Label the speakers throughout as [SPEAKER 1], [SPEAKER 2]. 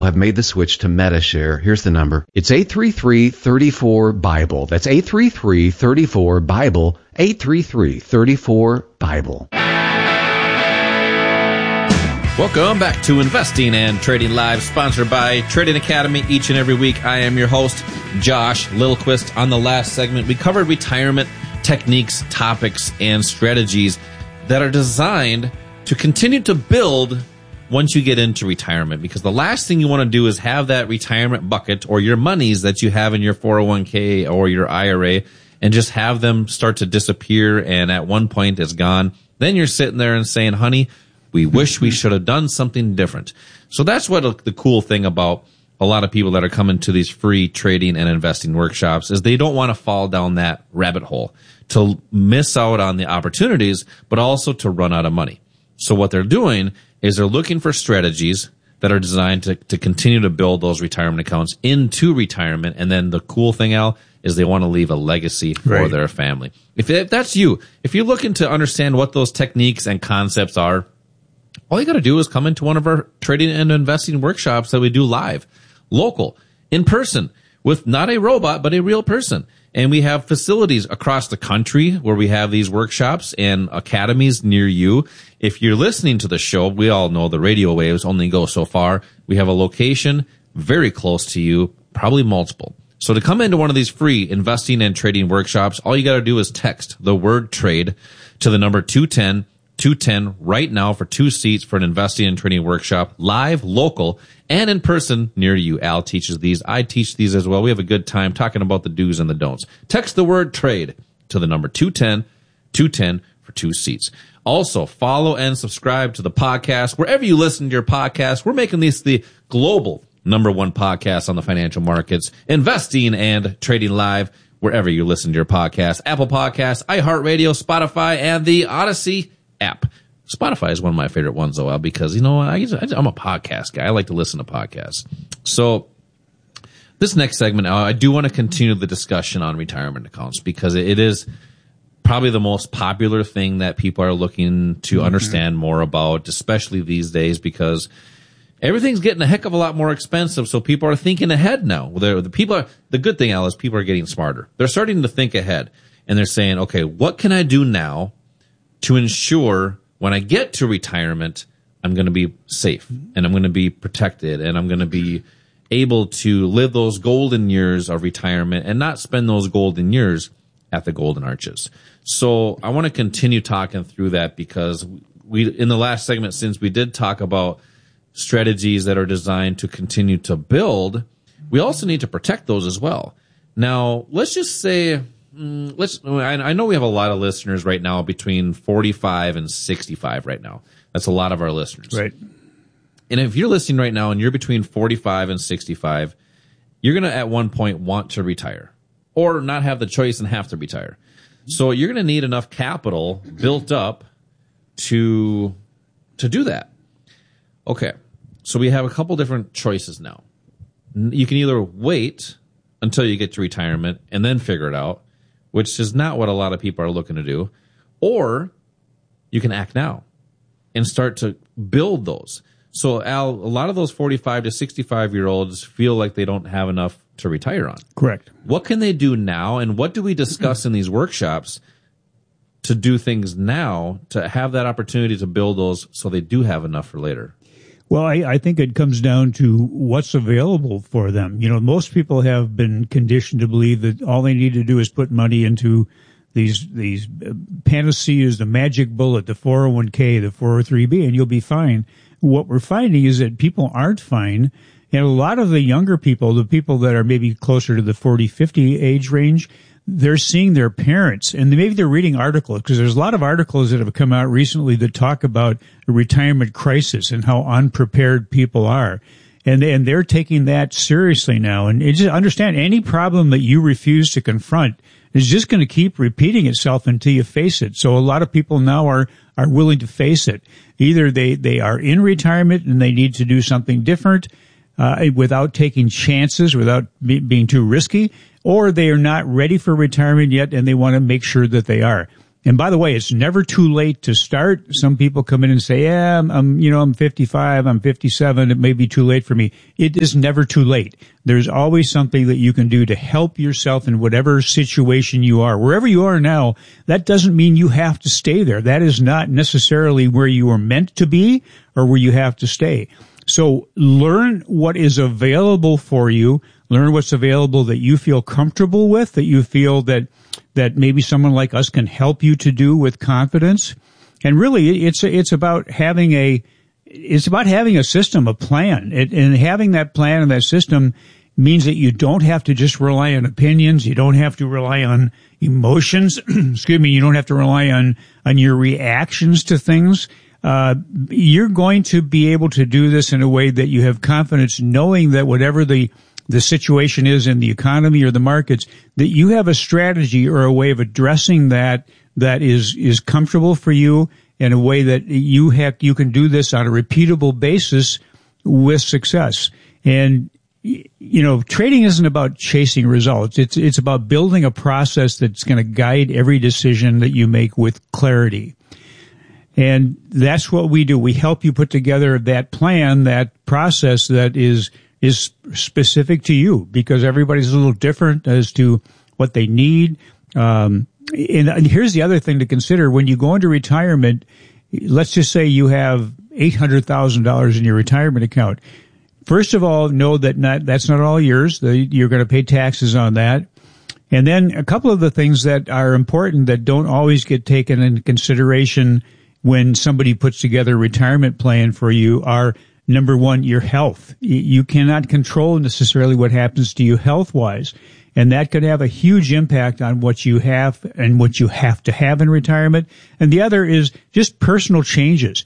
[SPEAKER 1] have made the switch to MetaShare. Here's the number. It's 833-34-BIBLE. That's 833-34-BIBLE. 833-34-BIBLE.
[SPEAKER 2] Welcome back to Investing and Trading Live, sponsored by Trading Academy. Each and every week, I am your host, Josh Lillquist. On the last segment, we covered retirement techniques, topics, and strategies that are designed to continue to build once you get into retirement, because the last thing you want to do is have that retirement bucket or your monies that you have in your 401k or your IRA and just have them start to disappear, and at one point it's gone. Then you're sitting there and saying, honey, we wish we should have done something different. So that's what the cool thing about a lot of people that are coming to these free trading and investing workshops is they don't want to fall down that rabbit hole to miss out on the opportunities, but also to run out of money. So what they're doing is they're looking for strategies that are designed to continue to build those retirement accounts into retirement. And then the cool thing, Al, is they want to leave a legacy for their family. If that's you, if you're looking to understand what those techniques and concepts are, all you got to do is come into one of our trading and investing workshops that we do live, local, in person, with not a robot, but a real person. And we have facilities across the country where we have these workshops and academies near you. If you're listening to the show, we all know the radio waves only go so far. We have a location very close to you, probably multiple. So to come into one of these free investing and trading workshops, all you got to do is text the word trade to the number 210 right now for 2 seats for an investing and trading workshop, live, local, and in person near you. Al teaches these. I teach these as well. We have a good time talking about the do's and the don'ts. Text the word trade to the number 210 for 2 seats. Also, follow and subscribe to the podcast. Wherever you listen to your podcast, we're making this the global #1 podcast on the financial markets, investing and trading live, wherever you listen to your podcast. Apple Podcasts, iHeartRadio, Spotify, and the Odyssey app. Spotify is one of my favorite ones, though, because, you know, I'm a podcast guy. I like to listen to podcasts. So this next segment, I do want to continue the discussion on retirement accounts because it is probably the most popular thing that people are looking to understand more about, especially these days, because everything's getting a heck of a lot more expensive. So people are thinking ahead now. The good thing, Al, is people are getting smarter. They're starting to think ahead, and they're saying, okay, what can I do now to ensure when I get to retirement, I'm going to be safe and I'm going to be protected and I'm going to be able to live those golden years of retirement and not spend those golden years at the Golden Arches. So I want to continue talking through that because in the last segment, since we did talk about strategies that are designed to continue to build, we also need to protect those as well. Now, let's just say, I know we have a lot of listeners right now between 45 and 65 right now. That's a lot of our listeners.
[SPEAKER 3] Right.
[SPEAKER 2] And if you're listening right now and you're between 45 and 65, you're going to at one point want to retire or not have the choice and have to retire. So you're going to need enough capital built up to do that. Okay. So we have a couple different choices now. You can either wait until you get to retirement and then figure it out, which is not what a lot of people are looking to do, or you can act now and start to build those. So, Al, a lot of those 45 to 65-year-olds feel like they don't have enough to retire on.
[SPEAKER 3] Correct.
[SPEAKER 2] What can they do now, and what do we discuss in these workshops to do things now to have that opportunity to build those so they do have enough for later?
[SPEAKER 3] Well, I think it comes down to what's available for them. You know, most people have been conditioned to believe that all they need to do is put money into these panaceas, the magic bullet, the 401k, the 403b, and you'll be fine. What we're finding is that people aren't fine. And a lot of the younger people, the people that are maybe closer to the 40, 50 age range, they're seeing their parents, and maybe they're reading articles, because there's a lot of articles that have come out recently that talk about a retirement crisis and how unprepared people are. And they're taking that seriously now. And just understand, any problem that you refuse to confront is just going to keep repeating itself until you face it. So a lot of people now are willing to face it. Either they are in retirement and they need to do something different, without taking chances, without being too risky, or they are not ready for retirement yet and they want to make sure that they are. And by the way, it's never too late to start. Some people come in and say, yeah, I'm 55, I'm 57, it may be too late for me. It is never too late. There's always something that you can do to help yourself in whatever situation you are. Wherever you are now, that doesn't mean you have to stay there. That is not necessarily where you are meant to be or where you have to stay. So learn what is available for you. Learn what's available that you feel comfortable with, that you feel that maybe someone like us can help you to do with confidence. And really, it's about having a system, a plan. And having that plan and that system means that you don't have to just rely on opinions. You don't have to rely on emotions. Excuse me. You don't have to rely on your reactions to things. You're going to be able to do this in a way that you have confidence, knowing that whatever the situation is in the economy or the markets, that you have a strategy or a way of addressing that is comfortable for you in a way that you can do this on a repeatable basis with success. And, trading isn't about chasing results. It's about building a process that's going to guide every decision that you make with clarity. And that's what we do. We help you put together that plan, that process that is specific to you, because everybody's a little different as to what they need. And here's the other thing to consider. When you go into retirement, let's just say you have $800,000 in your retirement account. First of all, know that that's not all yours. You're going to pay taxes on that. And then a couple of the things that are important that don't always get taken into consideration when somebody puts together a retirement plan for you are, number one, your health. You cannot control necessarily what happens to you health-wise, and that could have a huge impact on what you have and what you have to have in retirement. And the other is just personal changes.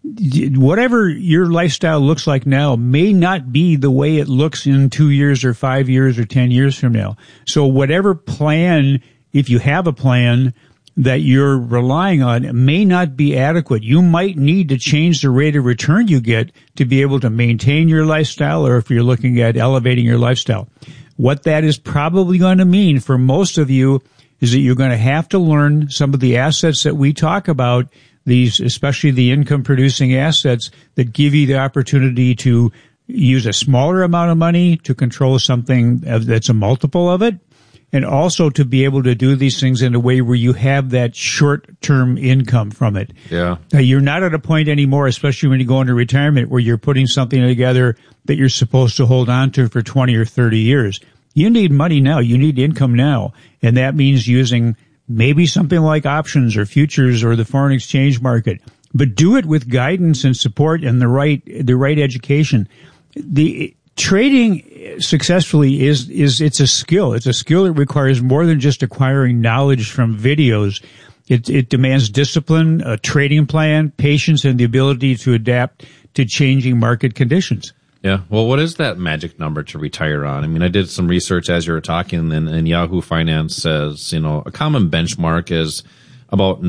[SPEAKER 3] Whatever your lifestyle looks like now may not be the way it looks in 2 years or 5 years or 10 years from now. So whatever plan, if you have a plan that you're relying on, may not be adequate. You might need to change the rate of return you get to be able to maintain your lifestyle, or if you're looking at elevating your lifestyle. What that is probably going to mean for most of you is that you're going to have to learn some of the assets that we talk about, these, especially the income producing assets that give you the opportunity to use a smaller amount of money to control something that's a multiple of it. And also to be able to do these things in a way where you have that short-term income from it.
[SPEAKER 2] Yeah.
[SPEAKER 3] You're not at a point anymore, especially when you go into retirement, where you're putting something together that you're supposed to hold on to for 20 or 30 years. You need money now. You need income now. And that means using maybe something like options or futures or the foreign exchange market. But do it with guidance and support and the right education. The trading successfully it's a skill. It's a skill that requires more than just acquiring knowledge from videos. It demands discipline, a trading plan, patience, and the ability to adapt to changing market conditions.
[SPEAKER 2] Yeah. Well, what is that magic number to retire on? I mean, I did some research as you were talking, and Yahoo Finance says, a common benchmark is about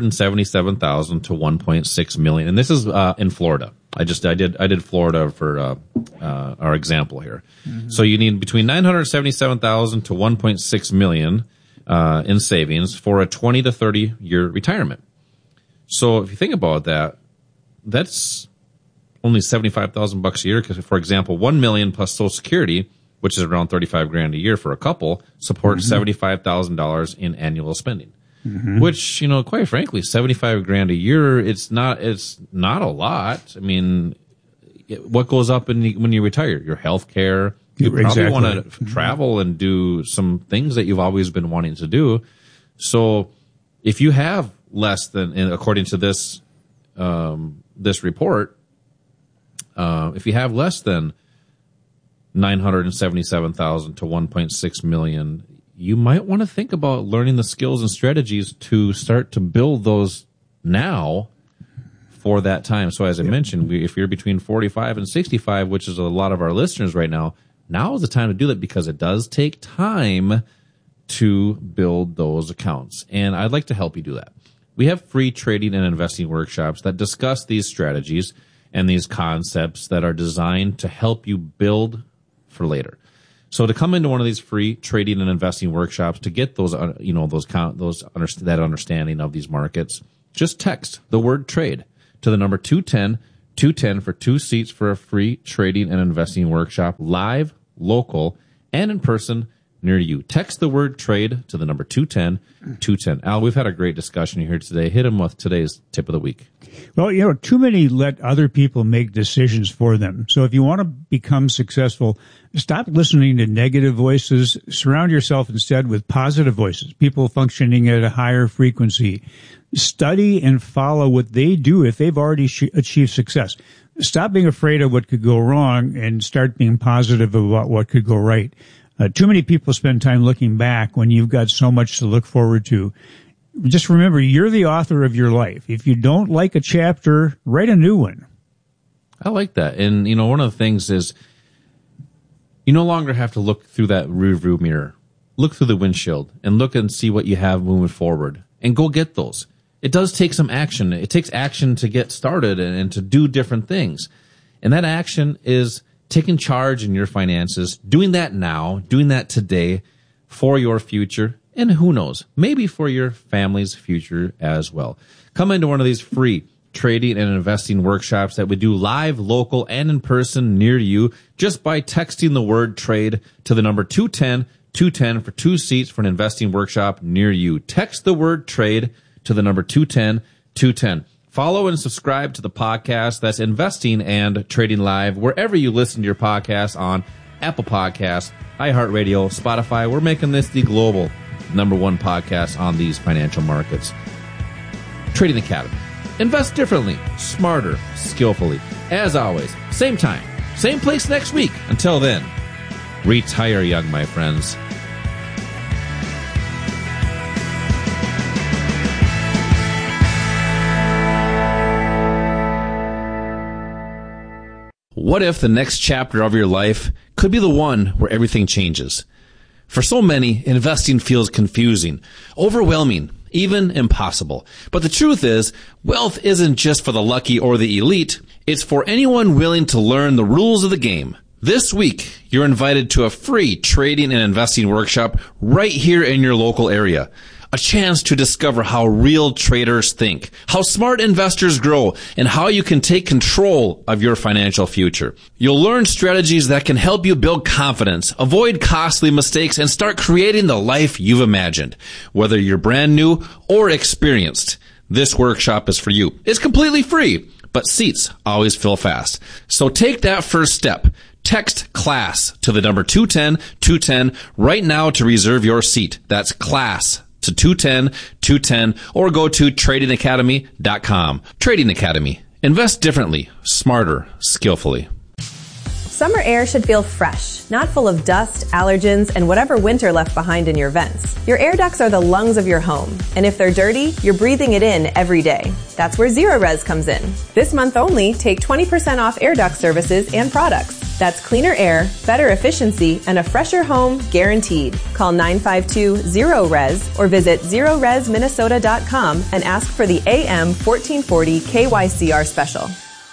[SPEAKER 2] 977,000 to 1.6 million. And this is in Florida. I did Florida for our example here. Mm-hmm. So you need between 977,000 to 1.6 million in savings for a 20 to 30 year retirement. So if you think about that, that's only $75,000 a year. Because, for example, 1 million plus Social Security, which is around $35,000 a year for a couple, supports $75,000 in annual spending. Mm-hmm. Which, quite frankly, $75,000 a year, it's not a lot. I mean, what goes up when you retire? Your health care. You probably want to travel and do some things that you've always been wanting to do. So if you have less than, according to this report, if you have less than 977,000 to 1.6 million, you might want to think about learning the skills and strategies to start to build those now for that time. So as I mentioned, if you're between 45 and 65, which is a lot of our listeners right now is the time to do that, because it does take time to build those accounts. And I'd like to help you do that. We have free trading and investing workshops that discuss these strategies and these concepts that are designed to help you build for later. So to come into one of these free trading and investing workshops to get those, that understanding of these markets, just text the word trade to the number 210 for 2 seats for a free trading and investing workshop, live, local, and in person near you. Text the word trade to the number 210. Al, we've had a great discussion here today. Hit him with today's tip of the week.
[SPEAKER 3] Well, too many let other people make decisions for them. So if you want to become successful, stop listening to negative voices. Surround yourself instead with positive voices, people functioning at a higher frequency. Study and follow what they do if they've already achieved success. Stop being afraid of what could go wrong and start being positive about what could go right. Too many people spend time looking back when you've got so much to look forward to. Just remember, you're the author of your life. If you don't like a chapter, write a new one.
[SPEAKER 2] I like that. And, one of the things is you no longer have to look through that rearview mirror. Look through the windshield and look and see what you have moving forward and go get those. It does take some action. It takes action to get started and to do different things. And that action is taking charge in your finances, doing that now, doing that today for your future, and who knows, maybe for your family's future as well. Come into one of these free trading and investing workshops that we do live, local, and in person near you just by texting the word trade to the number 210 for 2 seats for an investing workshop near you. Text the word trade to the number 210. Follow and subscribe to the podcast. That's Investing and Trading Live, wherever you listen to your podcasts on Apple Podcasts, iHeartRadio, Spotify. We're making this the global #1 podcast on these financial markets. Trading Academy. Invest differently, smarter, skillfully. As always, same time, same place next week. Until then, retire young, my friends. What if the next chapter of your life could be the one where everything changes? For so many, investing feels confusing, overwhelming, even impossible. But the truth is, wealth isn't just for the lucky or the elite. It's for anyone willing to learn the rules of the game. This week, you're invited to a free trading and investing workshop right here in your local area. A chance to discover how real traders think, how smart investors grow, and how you can take control of your financial future. You'll learn strategies that can help you build confidence, avoid costly mistakes, and start creating the life you've imagined. Whether you're brand new or experienced, this workshop is for you. It's completely free, but seats always fill fast. So take that first step. Text CLASS to the number 210 right now to reserve your seat. That's CLASS to 210, or go to tradingacademy.com. Trading Academy. Invest differently, smarter, skillfully.
[SPEAKER 4] Summer air should feel fresh, not full of dust, allergens, and whatever winter left behind in your vents. Your air ducts are the lungs of your home, and if they're dirty, you're breathing it in every day. That's where Zerorez comes in. This month only, take 20% off air duct services and products. That's cleaner air, better efficiency, and a fresher home guaranteed. Call 952-ZERO-RES or visit ZeroResMinnesota.com and ask for the AM 1440 KYCR special.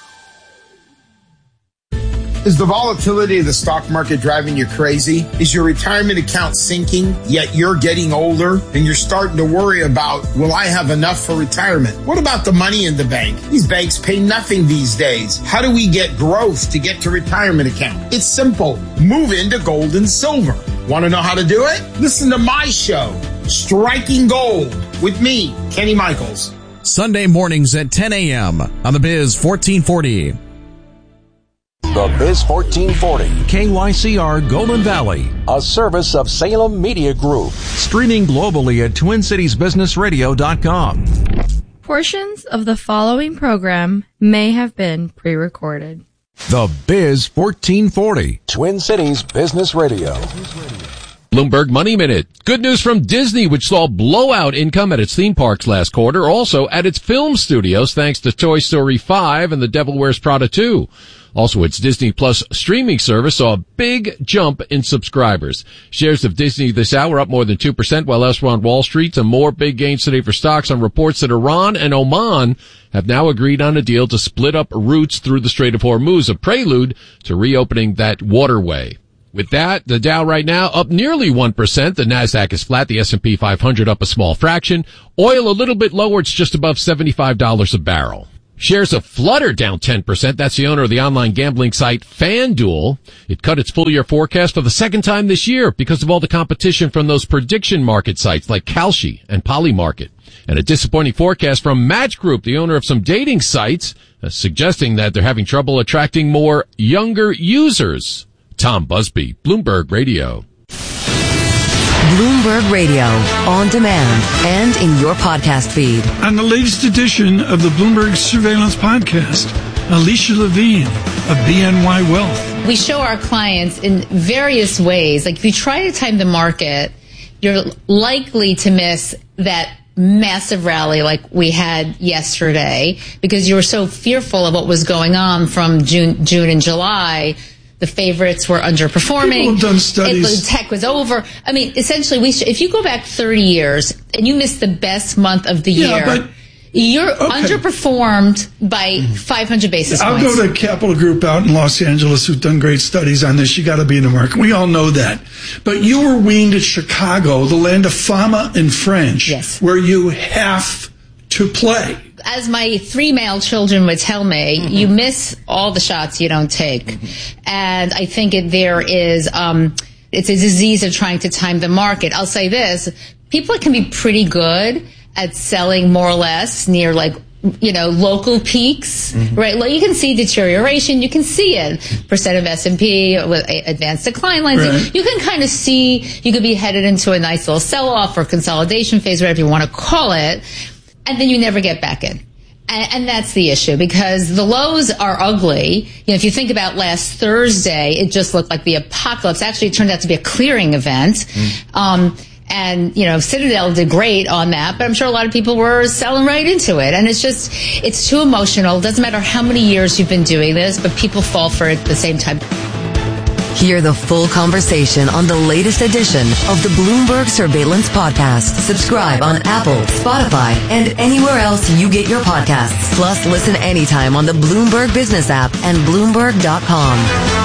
[SPEAKER 5] Is the volatility of the stock market driving you crazy? Is your retirement account sinking, yet you're getting older and you're starting to worry about, will I have enough for retirement? What about the money in the bank? These banks pay nothing these days. How do we get growth to get to retirement account? It's simple. Move into gold and silver. Want to know how to do it? Listen to my show, Striking Gold, with me, Kenny Michaels.
[SPEAKER 6] Sunday mornings at 10 a.m. on the Biz 1440.
[SPEAKER 7] The Biz 1440.
[SPEAKER 6] KYCR Golden Valley.
[SPEAKER 7] A service of Salem Media Group.
[SPEAKER 6] Streaming globally at TwinCitiesBusinessRadio.com.
[SPEAKER 8] Portions of the following program may have been pre-recorded.
[SPEAKER 6] The Biz 1440.
[SPEAKER 7] Twin Cities Business Radio.
[SPEAKER 9] Bloomberg Money Minute. Good news from Disney, which saw blowout income at its theme parks last quarter, also at its film studios, thanks to Toy Story 5 and The Devil Wears Prada 2. Also, its Disney Plus streaming service saw a big jump in subscribers. Shares of Disney this hour up more than 2%, while elsewhere on Wall Street, some more big gains today for stocks on reports that Iran and Oman have now agreed on a deal to split up routes through the Strait of Hormuz, a prelude to reopening that waterway. With that, the Dow right now up nearly 1%. The Nasdaq is flat. The S&P 500 up a small fraction. Oil a little bit lower. It's just above $75 a barrel. Shares of Flutter down 10%. That's the owner of the online gambling site FanDuel. It cut its full-year forecast for the second time this year because of all the competition from those prediction market sites like Kalshi and Polymarket. And a disappointing forecast from Match Group, the owner of some dating sites, suggesting that they're having trouble attracting more younger users. Tom Busby, Bloomberg Radio.
[SPEAKER 10] Bloomberg Radio, on demand and in your podcast feed.
[SPEAKER 11] On the latest edition of the Bloomberg Surveillance Podcast, Alicia Levine of BNY Wealth.
[SPEAKER 12] We show our clients in various ways. Like if you try to time the market, you're likely to miss that massive rally like we had yesterday because you were so fearful of what was going on from June and July. The favorites were underperforming.
[SPEAKER 11] People have done studies.
[SPEAKER 12] Tech was over. I mean, essentially, if you go back 30 years and you miss the best month of the year, you're underperformed by 500 basis points.
[SPEAKER 11] I'll go to Capital Group out in Los Angeles who've done great studies on this. You got to be in the market. We all know that. But you were weaned at Chicago, the land of fama and French, where you have to play.
[SPEAKER 12] As my 3 male children would tell me, you miss all the shots you don't take. And I think there is, it's a disease of trying to time the market. I'll say this, people can be pretty good at selling more or less near local peaks, right? Like you can see deterioration, you can see it. Percent of S&P with advanced decline lines. Right. You can kind of see, you could be headed into a nice little sell-off or consolidation phase, whatever you want to call it. And then you never get back in. And that's the issue because the lows are ugly. You know, if you think about last Thursday, it just looked like the apocalypse. Actually, it turned out to be a clearing event. And, Citadel did great on that, but I'm sure a lot of people were selling right into it. And it's too emotional. It doesn't matter how many years you've been doing this, but people fall for it at the same time.
[SPEAKER 10] Hear the full conversation on the latest edition of the Bloomberg Surveillance Podcast. Subscribe on Apple, Spotify, and anywhere else you get your podcasts. Plus, listen anytime on the Bloomberg Business app and Bloomberg.com.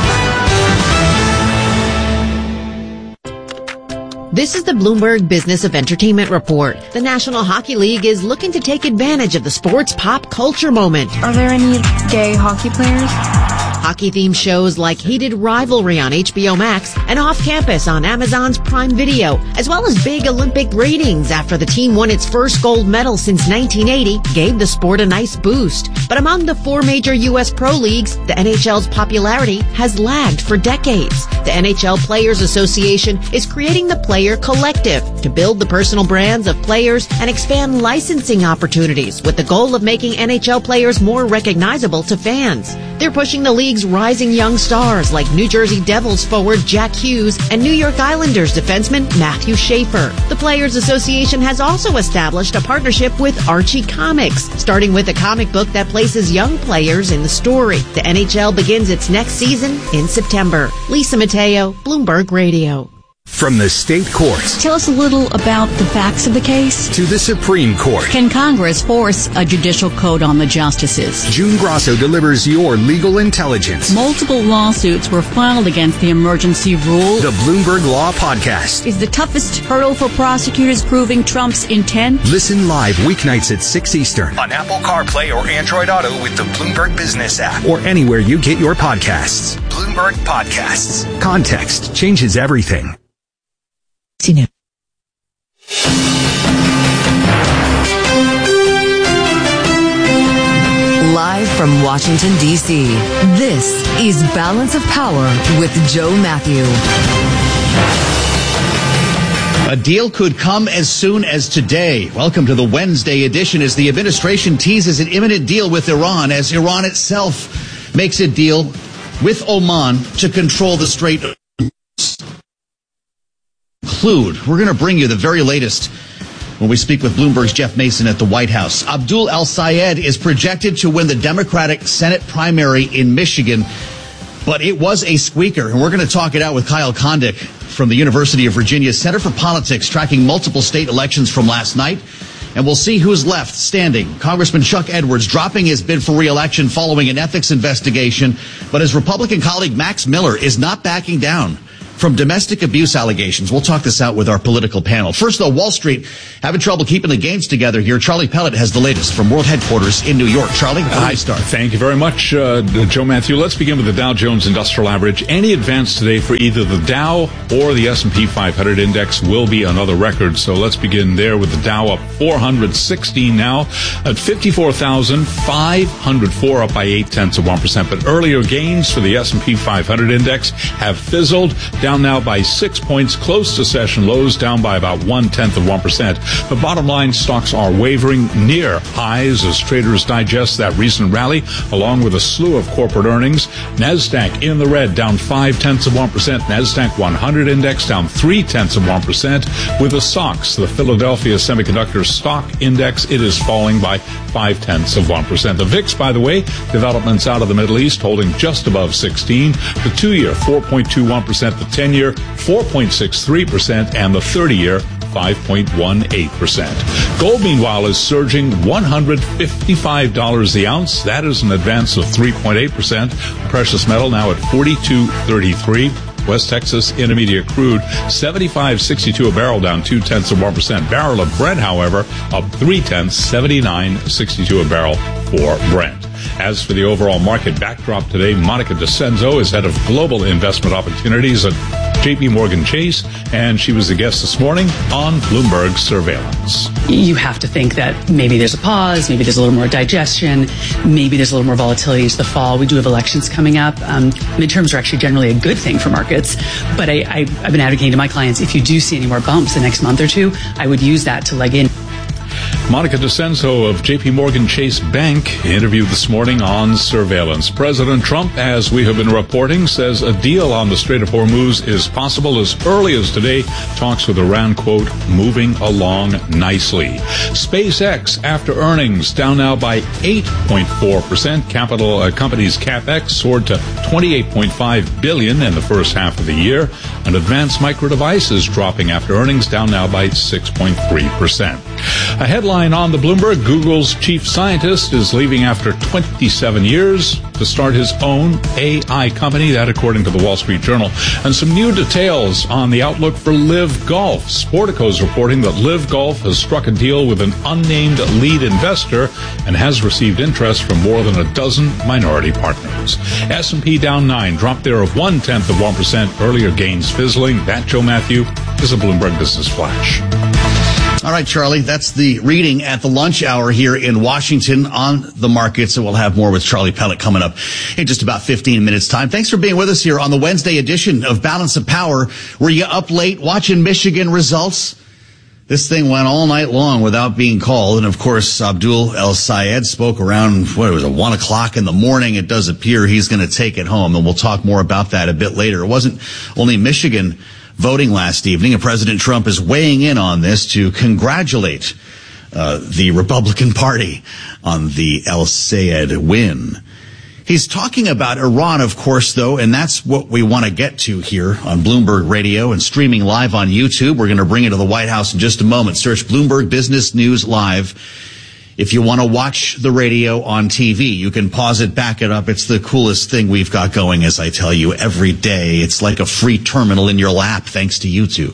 [SPEAKER 13] This is the Bloomberg Business of Entertainment Report. The National Hockey League is looking to take advantage of the sports pop culture moment.
[SPEAKER 8] Are there any gay hockey players?
[SPEAKER 13] Hockey-themed shows like Heated Rivalry on HBO Max and Off Campus on Amazon's Prime Video, as well as big Olympic ratings after the team won its first gold medal since 1980, gave the sport a nice boost. But among the 4 major U.S. pro leagues, the NHL's popularity has lagged for decades. The NHL Players Association is creating the Player Collective to build the personal brands of players and expand licensing opportunities with the goal of making NHL players more recognizable to fans. They're pushing the league's rising young stars like New Jersey Devils forward Jack Hughes and New York Islanders defenseman Matthew Schaefer. The Players Association has also established a partnership with Archie Comics, starting with a comic book that places young players in the story. The NHL begins its next season in September. Lisa Mateo, Bloomberg Radio.
[SPEAKER 14] From the state courts.
[SPEAKER 15] Tell us a little about the facts of the case.
[SPEAKER 14] To the Supreme Court.
[SPEAKER 15] Can Congress force a judicial code on the justices?
[SPEAKER 14] June Grasso delivers your legal intelligence.
[SPEAKER 15] Multiple lawsuits were filed against the emergency rule.
[SPEAKER 14] The Bloomberg Law Podcast.
[SPEAKER 15] Is the toughest hurdle for prosecutors proving Trump's intent?
[SPEAKER 14] Listen live weeknights at 6 Eastern. On Apple CarPlay or Android Auto with the Bloomberg Business app. Or anywhere you get your podcasts. Bloomberg Podcasts. Context changes everything.
[SPEAKER 10] Live from Washington, D.C., this is Balance of Power with Joe Matthew.
[SPEAKER 16] A deal could come as soon as today. Welcome to the Wednesday edition as the administration teases an imminent deal with Iran as Iran itself makes a deal with Oman to control the Strait of Hormuz. We're going to bring you the very latest when we speak with Bloomberg's Jeff Mason at the White House. Abdul El-Sayed is projected to win the Democratic Senate primary in Michigan, but it was a squeaker, and we're going to talk it out with Kyle Kondik from the University of Virginia Center for Politics, tracking multiple state elections from last night. And we'll see who's left standing. Congressman Chuck Edwards dropping his bid for re-election following an ethics investigation, but his Republican colleague Max Miller is not backing down. from domestic abuse allegations. We'll talk this out with our political panel. First, though, Wall Street having trouble keeping the gains together here. Charlie Pellet has the latest from World Headquarters in New York. Charlie, how do we start?
[SPEAKER 17] Thank you very much, Joe Matthew. Let's begin with the Dow Jones Industrial Average. Any advance today for either the Dow or the S&P 500 index will be another record. So let's begin there with the Dow up 416 now at 54,504, up by 0.8%. But earlier gains for the S&P 500 index have fizzled, down now by 6 points, close to session lows, down by about 0.1%. But bottom line, stocks are wavering near highs as traders digest that recent rally, along with a slew of corporate earnings. NASDAQ in the red, down 0.5%. NASDAQ 100 index down 0.3%. With the SOX, the Philadelphia Semiconductor Stock Index, it is falling by 0.5%. The VIX, by the way, developments out of the Middle East, holding just above 16. The 2-year, 4.21%. The 10-year, 4.63%. And the 30-year, 5.18%. Gold, meanwhile, is surging $155 the ounce. That is an advance of 3.8%. Precious metal now at $42.33. West Texas Intermediate crude, 75.62 a barrel, down 0.2%. Barrel of Brent, however, up 0.3, 79.62 a barrel for Brent. As for the overall market backdrop today, Monica DeCenzo is head of global investment opportunities at JP Morgan Chase, and she was the guest this morning on Bloomberg Surveillance.
[SPEAKER 18] You have to think that maybe there's a pause, maybe there's a little more digestion, maybe there's a little more volatility as the fall. We do have elections coming up. Midterms are actually generally a good thing for markets, but I've been advocating to my clients, if you do see any more bumps the next month or two, I would use that to leg in.
[SPEAKER 17] Monica DeCenzo of JP Morgan Chase Bank interviewed this morning on Surveillance. President Trump, as we have been reporting, says a deal on the Strait of Hormuz is possible as early as today. Talks with Iran, quote, moving along nicely. SpaceX, after earnings, down now by 8.4%. Company's CapEx soared to $28.5 billion in the first half of the year. And Advanced Micro Devices dropping after earnings, down now by 6.3%. A headline on the Bloomberg, Google's chief scientist is leaving after 27 years to start his own AI company, that according to the Wall Street Journal. And some new details on the outlook for Live Golf. Sportico is reporting that Live Golf has struck a deal with an unnamed lead investor and has received interest from more than a dozen minority partners. S&P down 9, drop there of 0.1%. Earlier gains fizzling. That, Joe Matthew, is a Bloomberg Business Flash.
[SPEAKER 16] All right, Charlie, that's the reading at the lunch hour here in Washington on the markets. And we'll have more with Charlie Pellet coming up in just about 15 minutes time. Thanks for being with us here on the Wednesday edition of Balance of Power. Were you up late watching Michigan results? This thing went all night long without being called. And of course, Abdul El-Sayed spoke around, 1 o'clock in the morning. It does appear he's going to take it home. And we'll talk more about that a bit later. It wasn't only Michigan voting last evening, and President Trump is weighing in on this to congratulate the Republican Party on the El-Sayed win. He's talking about Iran, of course, though, and that's what we want to get to here on Bloomberg Radio and streaming live on YouTube. We're going to bring it to the White House in just a moment. Search Bloomberg Business News Live. If you want to watch the radio on TV, you can pause it, back it up. It's the coolest thing we've got going, as I tell you, every day. It's like a free terminal in your lap, thanks to YouTube.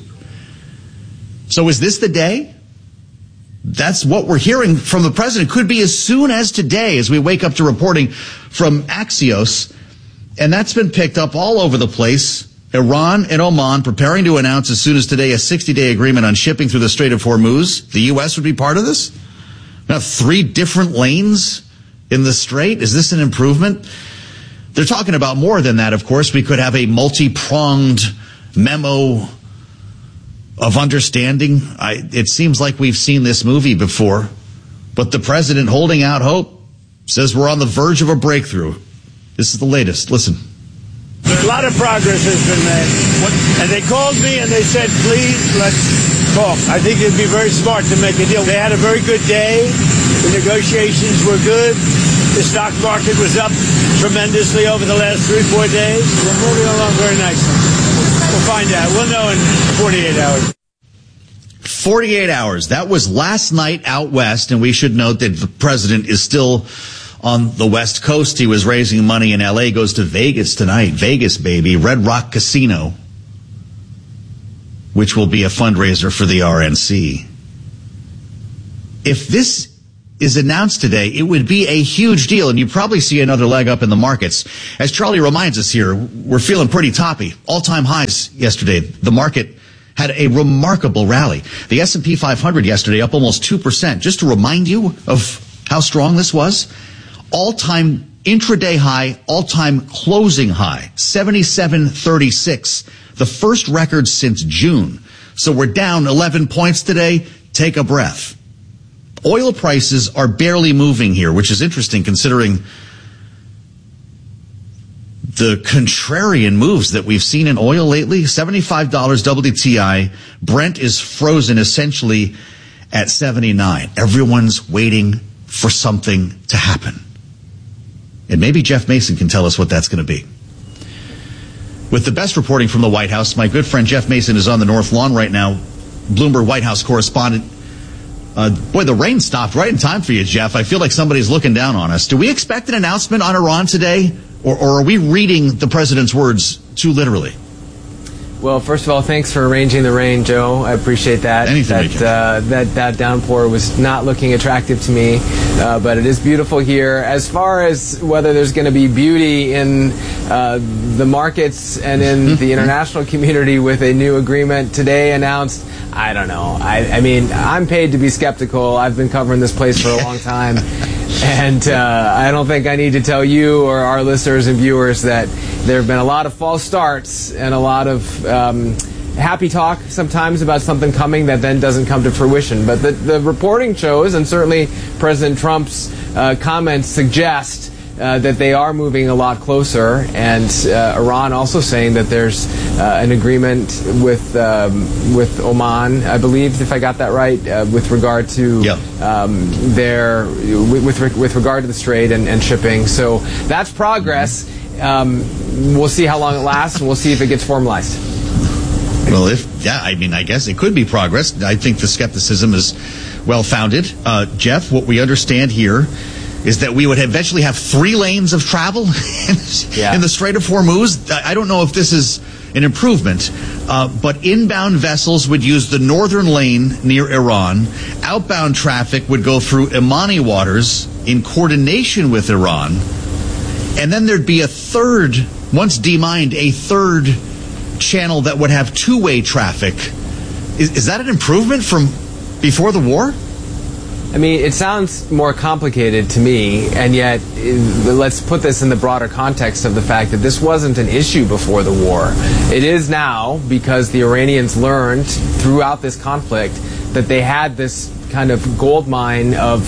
[SPEAKER 16] So is this the day? That's what we're hearing from the president. Could be as soon as today as we wake up to reporting from Axios. And that's been picked up all over the place. Iran and Oman preparing to announce as soon as today a 60-day agreement on shipping through the Strait of Hormuz. The U.S. would be part of this? Now, 3 different lanes in the strait. Is this an improvement? They're talking about more than that, of course. We could have a multi-pronged memo of understanding. It seems like we've seen this movie before. But the president, holding out hope, says we're on the verge of a breakthrough. This is the latest. Listen.
[SPEAKER 19] A lot of progress has been made. And they called me and they said, please, let's talk. I think it'd be very smart to make a deal. They had a very good day. The negotiations were good. The stock market was up tremendously over the last 3-4 days. We're moving along very nicely. We'll find out. We'll know in 48 hours.
[SPEAKER 16] 48 hours. That was last night out west, and we should note that the president is still on the West Coast. He was raising money in L.A., goes to Vegas tonight. Vegas, baby. Red Rock Casino. which will be a fundraiser for the RNC. If this is announced today, it would be a huge deal, and you probably see another leg up in the markets. As Charlie reminds us here, we're feeling pretty toppy. All-time highs yesterday. The market had a remarkable rally. The S&P 500 yesterday up almost 2%. Just to remind you of how strong this was, all-time intraday high, all-time closing high, 77.36, the first record since June. So we're down 11 points today. Take a breath. Oil prices are barely moving here, which is interesting considering the contrarian moves that we've seen in oil lately. $75 WTI. Brent is frozen essentially at 79. Everyone's waiting for something to happen. And maybe Jeff Mason can tell us what that's going to be. With the best reporting from the White House, my good friend Jeff Mason is on the North Lawn right now, Bloomberg White House correspondent. Boy, the rain stopped right in time for you, Jeff. I feel like somebody's looking down on us. Do we expect an announcement on Iran today, or are we reading the president's words too literally?
[SPEAKER 20] Well, first of all, thanks for arranging the rain, Joe. I appreciate that. That downpour was not looking attractive to me, but it is beautiful here. As far as whether there's going to be beauty in the markets and in the international community with a new agreement today announced, I don't know. I mean, I'm paid to be skeptical. I've been covering this place for a long time. And I don't think I need to tell you or our listeners and viewers that there have been a lot of false starts and a lot of happy talk sometimes about something coming that then doesn't come to fruition. But the reporting shows, and certainly President Trump's comments suggest that they are moving a lot closer, and Iran also saying that there's an agreement with Oman, I believe, if I got that right, with regard to with regard to the Strait and shipping. So that's progress. We'll see how long it lasts, and we'll see if it gets formalized.
[SPEAKER 16] Well, I guess it could be progress. I think the skepticism is well-founded. Jeff, what we understand here is that we would eventually have 3 lanes of travel in the Strait of Hormuz. I don't know if this is an improvement, but inbound vessels would use the northern lane near Iran. Outbound traffic would go through Imani waters in coordination with Iran. And then there'd be a third, once demined, a third channel that would have two-way traffic. Is that an improvement from before the war?
[SPEAKER 20] I mean, it sounds more complicated to me, and yet let's put this in the broader context of the fact that this wasn't an issue before the war. It is now, because the Iranians learned throughout this conflict that they had this kind of gold mine of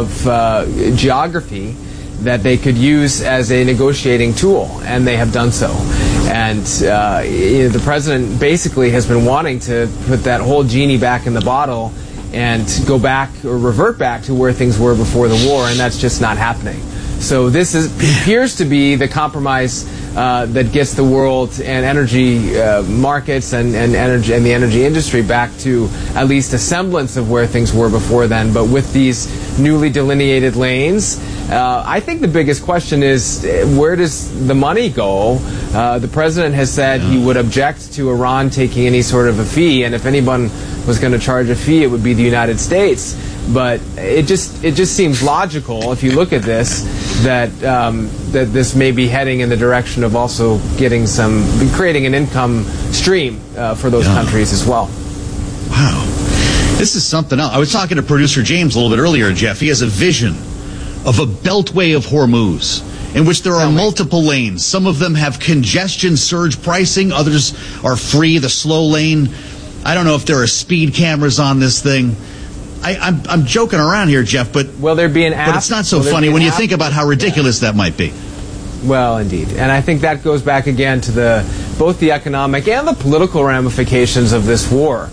[SPEAKER 20] geography that they could use as a negotiating tool, and they have done so. And the president basically has been wanting to put that whole genie back in the bottle and go back or revert back to where things were before the war, and that's just not happening. So this appears to be the compromise that gets the world and energy markets and the energy industry back to at least a semblance of where things were before then, but with these newly delineated lanes. I think the biggest question is, where does the money go? The president has said he would object to Iran taking any sort of a fee, and if anyone was going to charge a fee, it would be the United States. But it just seems logical, if you look at this, that that this may be heading in the direction of also creating an income stream for those countries as well.
[SPEAKER 16] Wow. This is something else. I was talking to producer James a little bit earlier, Jeff. He has a vision of a beltway of Hormuz in which there are multiple lanes. Some of them have congestion surge pricing. Others are free, the slow lane. I don't know if there are speed cameras on this thing. I'm joking around here, Jeff, but
[SPEAKER 20] will there be an app?
[SPEAKER 16] But it's not so funny when you think about how ridiculous that might be.
[SPEAKER 20] Well, indeed. And I think that goes back again to both the economic and the political ramifications of this war.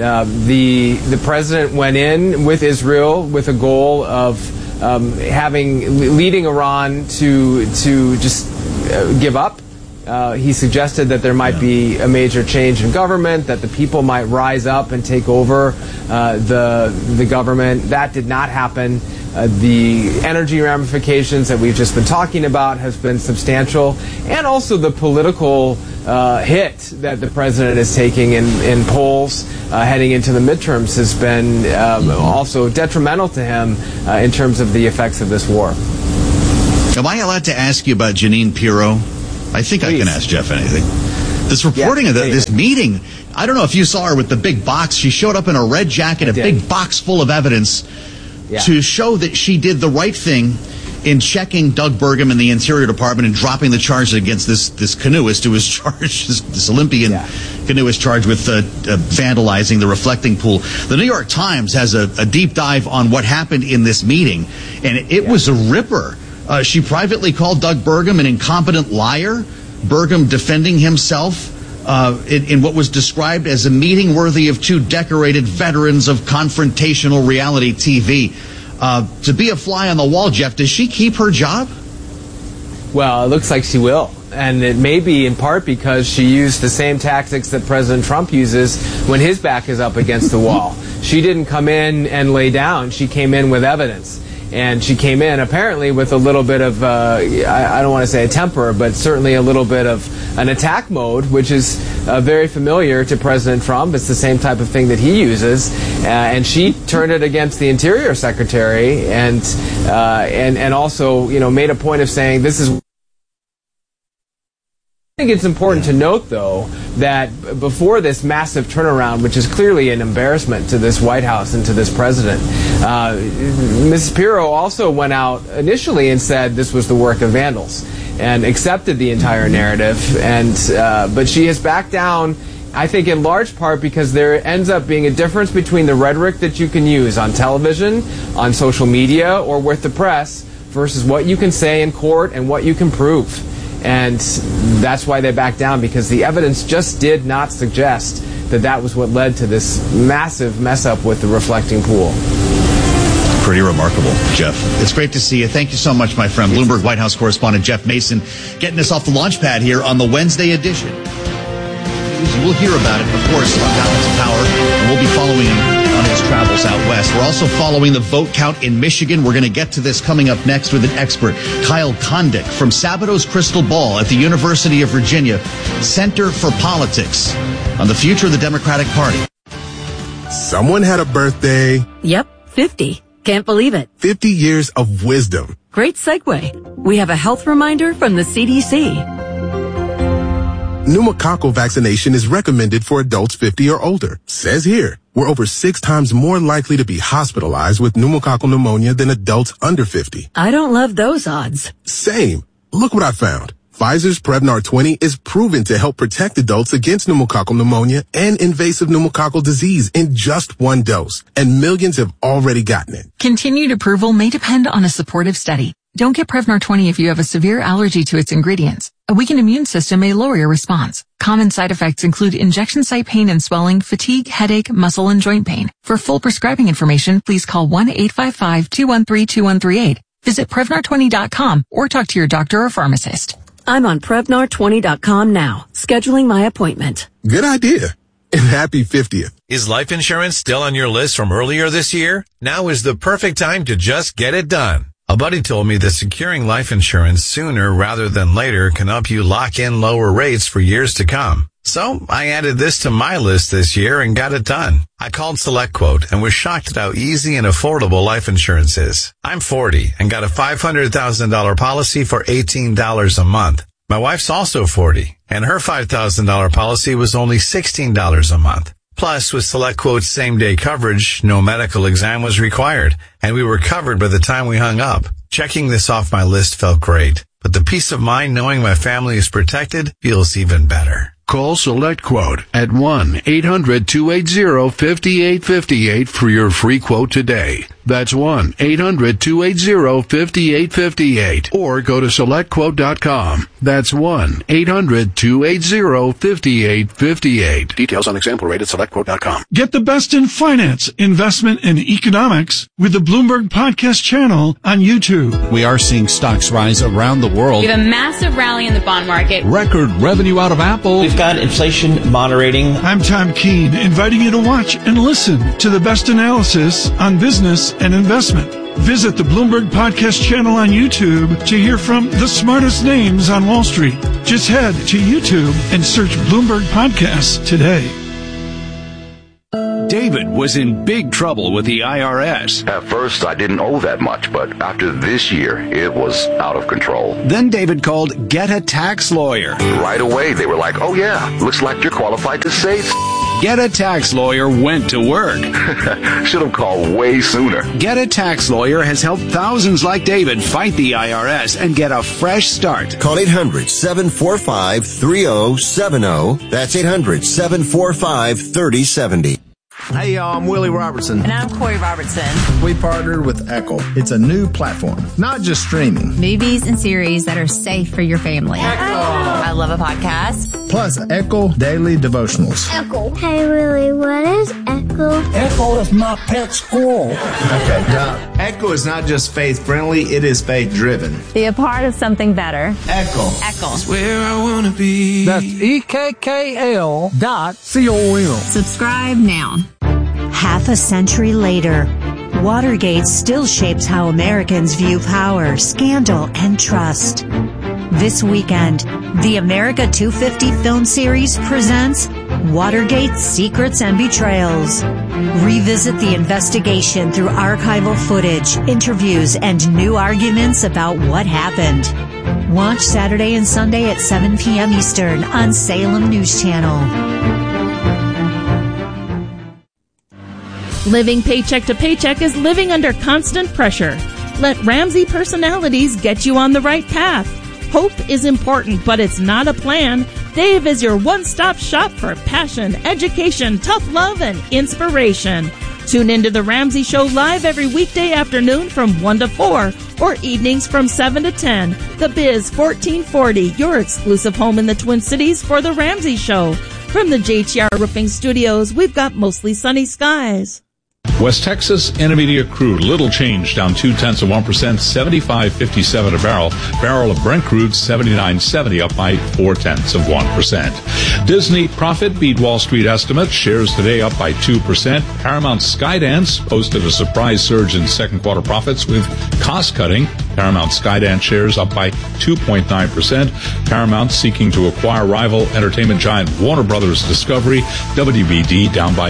[SPEAKER 20] The president went in with Israel with a goal of leading Iran to just give up He suggested that there might be a major change in government, that the people might rise up and take over the government. That did not happen. The energy ramifications that we've just been talking about has been substantial, and also the political hit that the president is taking in polls heading into the midterms has been also detrimental to him in terms of the effects of this war.
[SPEAKER 16] Am I allowed to ask you about Jeanine Pirro? I think Please. I can ask Jeff anything. This reporting of this meeting, I don't know if you saw her with the big box. She showed up in a red jacket, a big box full of evidence to show that she did the right thing in checking Doug Burgum in the Interior Department and dropping the charge against this canoeist who was charged, this Olympian canoeist charged with vandalizing the reflecting pool. The New York Times has a deep dive on what happened in this meeting, and it was a ripper. She privately called Doug Burgum an incompetent liar, Burgum defending himself in what was described as a meeting worthy of two decorated veterans of confrontational reality TV. To be a fly on the wall, Jeff, does she keep her job?
[SPEAKER 20] Well, it looks like she will. And it may be in part because she used the same tactics that President Trump uses when his back is up against the wall. She didn't come in and lay down. She came in with evidence. And she came in apparently with a little bit of, I don't want to say a temper, but certainly a little bit of an attack mode, which is very familiar to President Trump. It's the same type of thing that he uses. And she turned it against the Interior Secretary and also, made a point of saying this is... I think it's important to note, though, that before this massive turnaround, which is clearly an embarrassment to this White House and to this president, Mrs. Pirro also went out initially and said this was the work of vandals and accepted the entire narrative. But she has backed down, I think, in large part because there ends up being a difference between the rhetoric that you can use on television, on social media, or with the press versus what you can say in court and what you can prove. And that's why they backed down, because the evidence just did not suggest that was what led to this massive mess up with the reflecting pool.
[SPEAKER 16] Pretty remarkable, Jeff. It's great to see you. Thank you so much, my friend. Bloomberg White House correspondent Jeff Mason getting us off the launch pad here on the Wednesday edition. We'll hear about it, of course, on Balance of Power, and we'll be following him on his travels out west. We're also following the vote count in Michigan. We're going to get to this coming up next with an expert, Kyle Kondik from Sabatos Crystal Ball at the University of Virginia Center for Politics on the future of the Democratic Party.
[SPEAKER 21] Someone had a birthday.
[SPEAKER 15] Yep, 50. Can't believe it.
[SPEAKER 21] 50 years of wisdom.
[SPEAKER 15] Great segue. We have a health reminder from the CDC.
[SPEAKER 21] Pneumococcal vaccination is recommended for adults 50 or older. Says here, we're over 6 times more likely to be hospitalized with pneumococcal pneumonia than adults under 50.
[SPEAKER 15] I don't love those odds.
[SPEAKER 21] Same. Look what I found. Pfizer's Prevnar 20 is proven to help protect adults against pneumococcal pneumonia and invasive pneumococcal disease in just 1 dose, and millions have already gotten it.
[SPEAKER 22] Continued approval may depend on a supportive study. Don't get Prevnar 20 if you have a severe allergy to its ingredients. A weakened immune system may lower your response. Common side effects include injection site pain and swelling, fatigue, headache, muscle, and joint pain. For full prescribing information, please call 1-855-213-2138. Visit Prevnar20.com or talk to your doctor or pharmacist.
[SPEAKER 15] I'm on Prevnar20.com now, scheduling my appointment.
[SPEAKER 21] Good idea. And happy 50th.
[SPEAKER 23] Is life insurance still on your list from earlier this year? Now is the perfect time to just get it done. A buddy told me that securing life insurance sooner rather than later can help you lock in lower rates for years to come. So I added this to my list this year and got it done. I called SelectQuote and was shocked at how easy and affordable life insurance is. I'm 40 and got a $500,000 policy for $18 a month. My wife's also 40 and her $5,000 policy was only $16 a month. Plus, with SelectQuote's same-day coverage, no medical exam was required, and we were covered by the time we hung up. Checking this off my list felt great, but the peace of mind knowing my family is protected feels even better.
[SPEAKER 24] Call SelectQuote at 1-800-280-5858 for your free quote today. That's 1-800-280-5858. Or go to SelectQuote.com. That's 1-800-280-5858. Details on example rate at SelectQuote.com.
[SPEAKER 11] Get the best in finance, investment, and economics with the Bloomberg Podcast channel on YouTube.
[SPEAKER 1] We are seeing stocks rise around the world.
[SPEAKER 2] We have a massive rally in the bond market.
[SPEAKER 1] Record revenue out of Apple.
[SPEAKER 3] We've got inflation moderating.
[SPEAKER 11] I'm Tom Keene, inviting you to watch and listen to the best analysis on business and investment. Visit the Bloomberg Podcast channel on YouTube to hear from the smartest names on Wall Street. Just head to YouTube and search Bloomberg Podcasts today.
[SPEAKER 4] David was in big trouble with the IRS.
[SPEAKER 25] At first, I didn't owe that much, but after this year, it was out of control.
[SPEAKER 4] Then David called Get a Tax Lawyer.
[SPEAKER 25] Right away, they were like, oh yeah, looks like you're qualified to say
[SPEAKER 4] Get a Tax Lawyer went to work.
[SPEAKER 25] Should have called way sooner.
[SPEAKER 4] Get a Tax Lawyer has helped thousands like David fight the IRS and get a fresh start.
[SPEAKER 26] Call 800-745-3070. That's 800-745-3070.
[SPEAKER 27] Hey y'all, I'm Willie Robertson.
[SPEAKER 28] And I'm Corey Robertson.
[SPEAKER 27] We partnered with Echo. It's a new platform, not just streaming.
[SPEAKER 28] Movies and series that are safe for your family.
[SPEAKER 27] Echo.
[SPEAKER 28] I love a podcast.
[SPEAKER 27] Plus Echo Daily Devotionals.
[SPEAKER 29] Echo. Hey Willie, what is Echo?
[SPEAKER 27] Echo is my pet squirrel. Okay, Doc. Echo is not just faith-friendly, it is faith-driven.
[SPEAKER 28] Be a part of something better.
[SPEAKER 27] Echo.
[SPEAKER 28] Echo.
[SPEAKER 27] It's where I want to be.
[SPEAKER 30] That's EKKL.com.
[SPEAKER 28] Subscribe now.
[SPEAKER 31] Half a century later, Watergate still shapes how Americans view power, scandal, and trust. This weekend, the America 250 film series presents Watergate Secrets and Betrayals. Revisit the investigation through archival footage, interviews, and new arguments about what happened. Watch Saturday and Sunday at 7 p.m. Eastern on Salem News Channel.
[SPEAKER 32] Living paycheck to paycheck is living under constant pressure. Let Ramsey Personalities get you on the right path. Hope is important, but it's not a plan. Dave is your one-stop shop for passion, education, tough love, and inspiration. Tune into The Ramsey Show live every weekday afternoon from 1 to 4 or evenings from 7 to 10. The Biz 1440, your exclusive home in the Twin Cities for The Ramsey Show. From the JTR Roofing Studios, we've got mostly sunny skies.
[SPEAKER 17] West Texas Intermediate crude, little change, down 0.2%, $75.57 a barrel. Barrel of Brent crude, $79.70, up by 0.4%. Disney profit beat Wall Street estimates. Shares today up by 2%. Paramount Skydance posted a surprise surge in second quarter profits with cost cutting. Paramount Skydance shares up by 2.9%. Paramount seeking to acquire rival entertainment giant Warner Brothers Discovery. WBD down by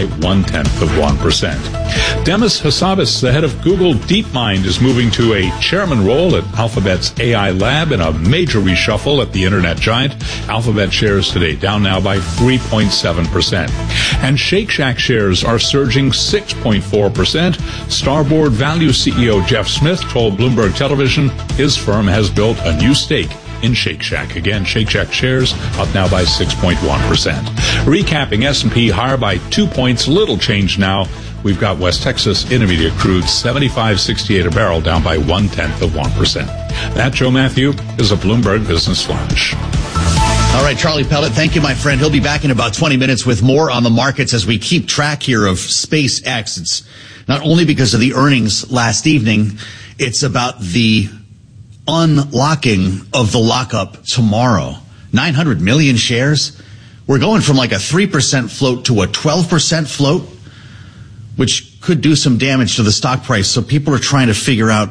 [SPEAKER 17] 0.1%. Demis Hassabis, the head of Google DeepMind, is moving to a chairman role at Alphabet's AI lab in a major reshuffle at the internet giant. Alphabet shares today down now by 3.7%. And Shake Shack shares are surging 6.4%. Starboard Value CEO Jeff Smith told Bloomberg Television his firm has built a new stake in Shake Shack. Again, Shake Shack shares up now by 6.1%. Recapping, S&P higher by 2 points, little change now. We've got West Texas Intermediate crude, $75.68 a barrel, down by 0.1%. That, Joe Matthew, is a Bloomberg Business Flash.
[SPEAKER 16] All right, Charlie Pellet, thank you, my friend. He'll be back in about 20 minutes with more on the markets as we keep track here of SpaceX. It's not only because of the earnings last evening, it's about the unlocking of the lockup tomorrow. 900 million shares. We're going from like a 3% float to a 12% float, which could do some damage to the stock price. So people are trying to figure out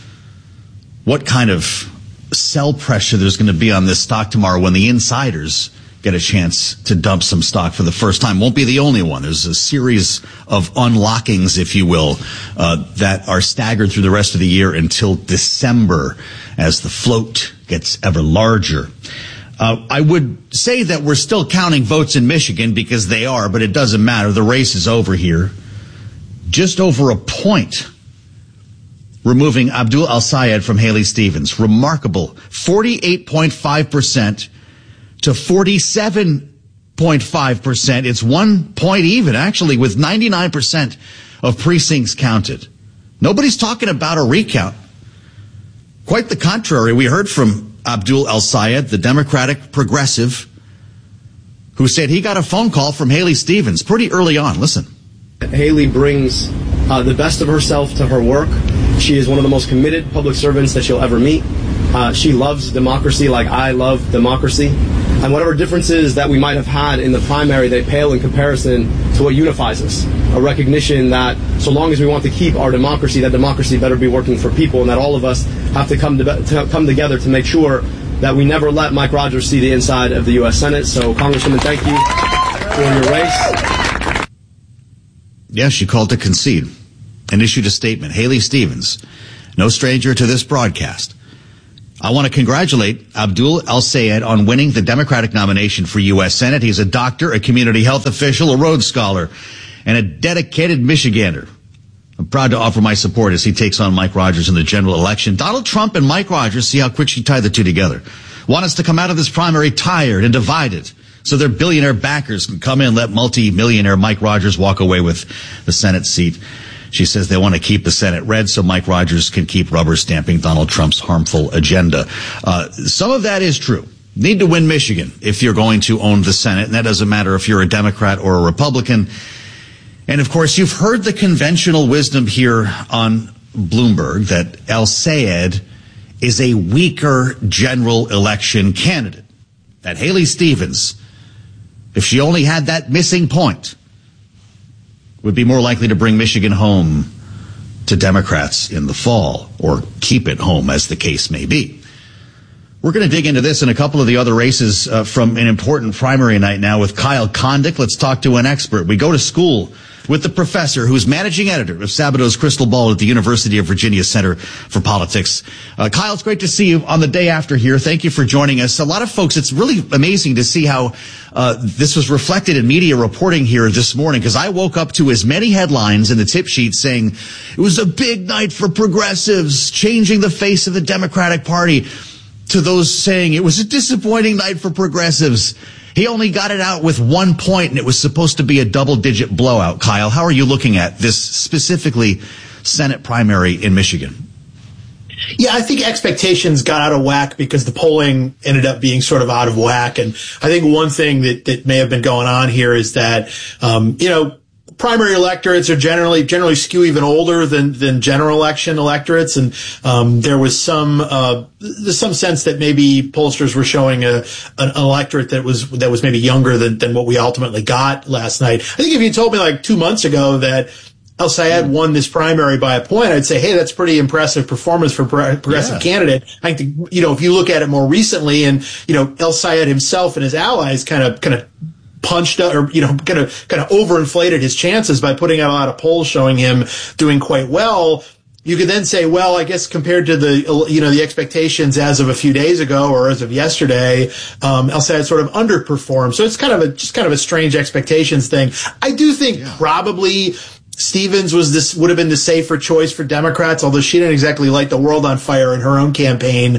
[SPEAKER 16] what kind of sell pressure there's going to be on this stock tomorrow when the insiders get a chance to dump some stock for the first time. Won't be the only one. There's a series of unlockings, if you will, that are staggered through the rest of the year until December as the float gets ever larger. I would say that we're still counting votes in Michigan because they are, but it doesn't matter. The race is over here. Just over a point removing Abdul Al-Sayed from Haley Stevens. Remarkable. 48.5% to 47.5%. It's 1 point even, actually, with 99% of precincts counted. Nobody's talking about a recount. Quite the contrary. We heard from Abdul El-Sayed, the Democratic progressive, who said he got a phone call from Haley Stevens pretty early on. Listen.
[SPEAKER 5] Haley brings the best of herself to her work. She is one of the most committed public servants that you'll ever meet. She loves democracy like I love democracy. And whatever differences that we might have had in the primary, they pale in comparison to what unifies us. A recognition that so long as we want to keep our democracy, that democracy better be working for people, and that all of us have to come together to make sure that we never let Mike Rogers see the inside of the U.S. Senate. So, Congresswoman, thank you for your race.
[SPEAKER 16] Yes, she called to concede and issued a statement. Haley Stevens, no stranger to this broadcast. I want to congratulate Abdul El-Sayed on winning the Democratic nomination for U.S. Senate. He's a doctor, a community health official, a Rhodes Scholar, and a dedicated Michigander. I'm proud to offer my support as he takes on Mike Rogers in the general election. Donald Trump and Mike Rogers, see how quick she tied the two together, want us to come out of this primary tired and divided so their billionaire backers can come in and let multi-millionaire Mike Rogers walk away with the Senate seat. She says they want to keep the Senate red so Mike Rogers can keep rubber stamping Donald Trump's harmful agenda. Some of that is true. Need to win Michigan if you're going to own the Senate, and that doesn't matter if you're a Democrat or a Republican. And, of course, you've heard the conventional wisdom here on Bloomberg that El-Sayed is a weaker general election candidate. That Haley Stevens, if she only had that missing point, would be more likely to bring Michigan home to Democrats in the fall, or keep it home, as the case may be. We're going to dig into this and a couple of the other races from an important primary night now with Kyle Kondik. Let's talk to an expert. We go to school with the professor who's managing editor of Sabado's Crystal Ball at the University of Virginia Center for Politics. Kyle, it's great to see you on the day after here. Thank you for joining us. A lot of folks, it's really amazing to see how this was reflected in media reporting here this morning, because I woke up to as many headlines in the tip sheet saying it was a big night for progressives, changing the face of the Democratic Party, to those saying it was a disappointing night for progressives. He only got it out with 1 point, and it was supposed to be a double-digit blowout. Kyle, how are you looking at this specifically Senate primary in Michigan?
[SPEAKER 6] Yeah, I think expectations got out of whack because the polling ended up being sort of out of whack. And I think one thing that may have been going on here is that, primary electorates are generally skew even older than general election electorates, and there was some sense that maybe pollsters were showing an electorate that was maybe younger than what we ultimately got last night. I think if you told me like 2 months ago that El-Sayed won this primary by a point, I'd say, hey, that's pretty impressive performance for progressive candidate. I think, if you look at it more recently, and El-Sayed himself and his allies kind of punched up, or kind of overinflated his chances by putting out a lot of polls showing him doing quite well. You could then say, well, I guess compared to the expectations as of a few days ago or as of yesterday, El-Sayed sort of underperformed. So it's just kind of a strange expectations thing. I do think probably Stevens would have been the safer choice for Democrats, although she didn't exactly light the world on fire in her own campaign.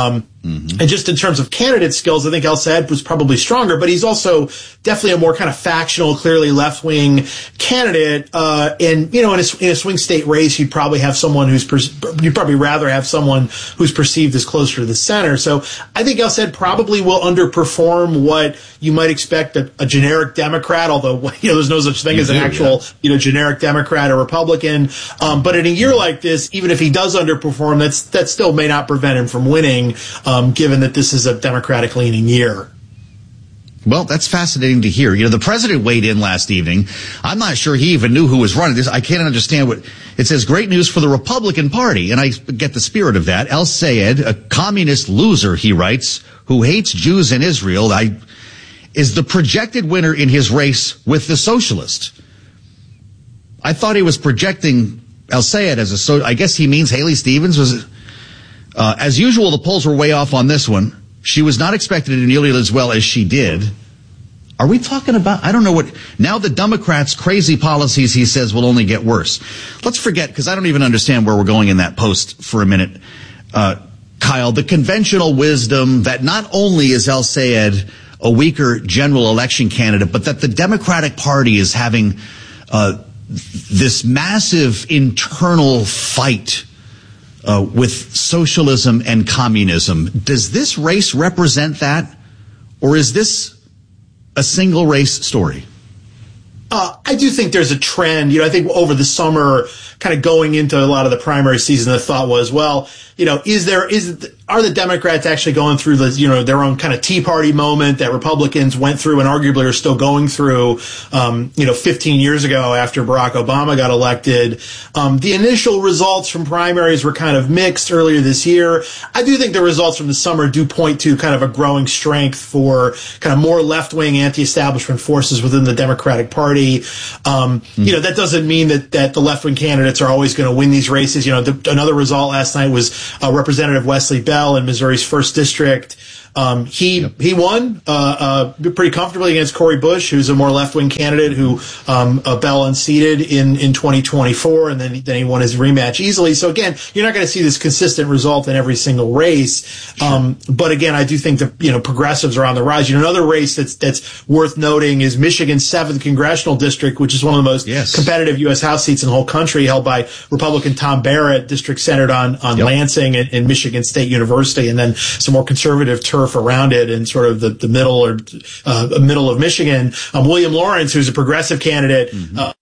[SPEAKER 6] And just in terms of candidate skills, I think El-Sayed was probably stronger, but he's also definitely a more kind of factional, clearly left-wing candidate. And, in a swing state race, you'd probably have someone you'd probably rather have someone who's perceived as closer to the center. So I think El-Sayed probably will underperform what you might expect a generic Democrat, although, there's no such thing as an actual, generic Democrat or Republican. But in a year like this, even if he does underperform, that still may not prevent him from winning, given that this is a Democratic-leaning year.
[SPEAKER 16] Well, that's fascinating to hear. The president weighed in last evening. I'm not sure he even knew who was running this. I can't understand what it says. Great news for the Republican Party, and I get the spirit of that. El-Sayed, a communist loser, he writes, who hates Jews and Israel, is the projected winner in his race with the socialist. I thought he was projecting El-Sayed as I guess he means Haley Stevens was. As usual, the polls were way off on this one. She was not expected to do nearly as well as she did. Are we talking about, I don't know what, now the Democrats' crazy policies, he says, will only get worse. Let's forget, because I don't even understand where we're going in that post for a minute. Kyle, the conventional wisdom that not only is El-Sayed a weaker general election candidate, but that the Democratic Party is having this massive internal fight with socialism and communism. Does this race represent that, or is this a single race story?
[SPEAKER 6] I do think there's a trend. I think over the summer, kind of going into a lot of the primary season, the thought was, well, are the Democrats actually going through their own kind of Tea Party moment that Republicans went through and arguably are still going through, 15 years ago after Barack Obama got elected. The initial results from primaries were kind of mixed earlier this year. I do think the results from the summer do point to kind of a growing strength for kind of more left-wing anti-establishment forces within the Democratic Party. That doesn't mean that the left-wing candidates are always going to win these races. Another result last night was Representative Wesley Bell in Missouri's 1st District. He won pretty comfortably against Cori Bush, who's a more left-wing candidate who Bell unseated in 2024, and then he won his rematch easily. So again, you're not going to see this consistent result in every single race. But again, I do think that progressives are on the rise. Another race that's worth noting is Michigan's 7th congressional district, which is one of the most competitive U.S. House seats in the whole country, held by Republican Tom Barrett, district centered on Lansing and Michigan State University, and then some more conservative turf around it in sort of the middle of Michigan. William Lawrence, who's a progressive candidate,